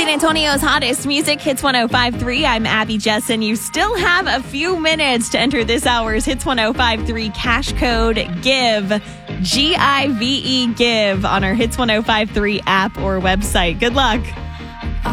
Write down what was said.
San Antonio's hottest music, Hits 105.3. I'm Abby Jessen. You still have a few minutes to enter this hour's Hits 105.3 cash code GIVE, GIVE, GIVE on our Hits 105.3 app or website. Good luck.